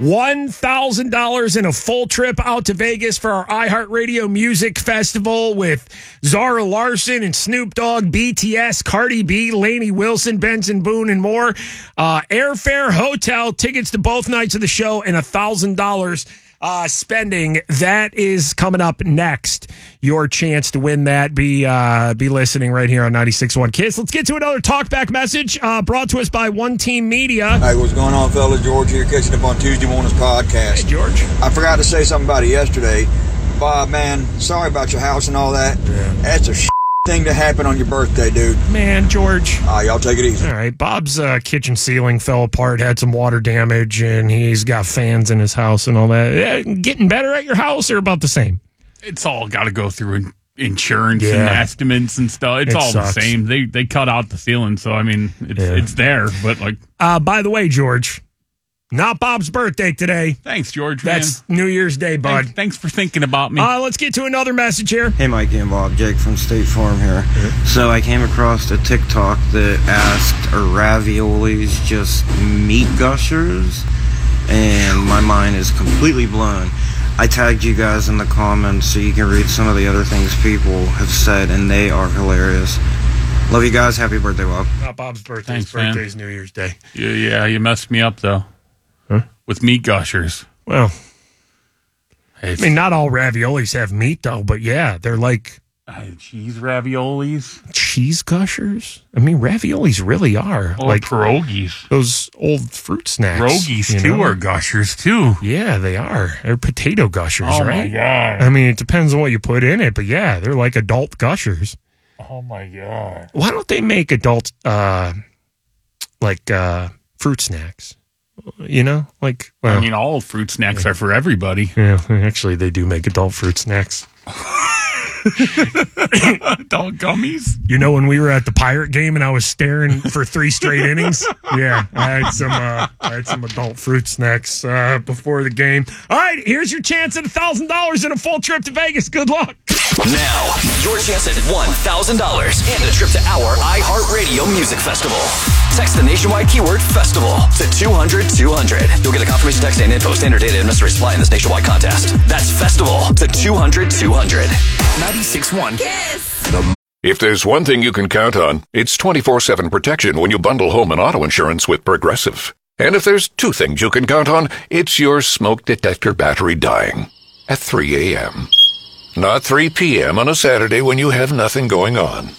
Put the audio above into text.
$1,000 in a full trip out to Vegas for our iHeartRadio Music Festival with Zara Larsson and Snoop Dogg, BTS, Cardi B, Lainey Wilson, Benson Boone, and more. Airfare, hotel, tickets to both nights of the show, and $1,000 spending. That is coming up next. Your chance to win that. Be listening right here on 96.1 KISS. Let's get to another talkback message brought to us by One Team Media. Hey, what's going on, fellas? George here, catching up on Tuesday morning's podcast. Hey, George. I forgot to say something about it yesterday. Bob, man, sorry about your house and all that. Yeah. That's a thing to happen on your birthday, dude. Man, George. Y'all take it easy. All right. Bob's kitchen ceiling fell apart, had some water damage, and he's got fans in his house and all that. Getting better at your house or about the same? It's all got to go through insurance and estimates and stuff. It's all sucks. the same. They cut out the ceiling, so I mean, it's there. But like, by the way, George, not Bob's birthday today. Thanks, George. Man. That's New Year's Day, bud. Thanks for thinking about me. Let's get to another message here. Hey, Mikey and Bob, Jake from State Farm here. So I came across a TikTok that asked, are raviolis just meat gushers? And my mind is completely blown. I tagged you guys in the comments so you can read some of the other things people have said, and they are hilarious. Love you guys. Happy birthday, Bob. Not Bob's birthday. Thanks, His birthday's New Year's Day. Yeah, you messed me up though. Huh? With meat gushers. Well, I mean, not all raviolis have meat, though, but yeah, they're like cheese raviolis. Cheese gushers? I mean, raviolis really are. Oh, like pierogies. Those old fruit snacks. Pierogies, too, are gushers, too. Yeah, they are. They're potato gushers, oh right? Oh, my God. I mean, it depends on what you put in it, but yeah, they're like adult gushers. Oh, my God. Why don't they make adult, fruit snacks? You know? Like, well, I mean, all fruit snacks are for everybody. Yeah, actually, they do make adult fruit snacks. Adult gummies? You know, when we were at the Pirate game and I was staring for 3 straight innings? Yeah, I had some adult fruit snacks before the game. All right, here's your chance at $1,000 and a full trip to Vegas. Good luck. Now, your chance at $1,000 and a trip to our iHeartRadio Music Festival. Text the nationwide keyword festival to 200-200. You'll get a confirmation text and info, standard data and mystery supply in this nationwide contest. That's festival to 200-200. 96.1 KISS. If there's one thing you can count on, it's 24/7 protection when you bundle home and auto insurance with Progressive. And if there's 2 things you can count on, it's your smoke detector battery dying at 3 a.m. Not 3 p.m. on a Saturday when you have nothing going on.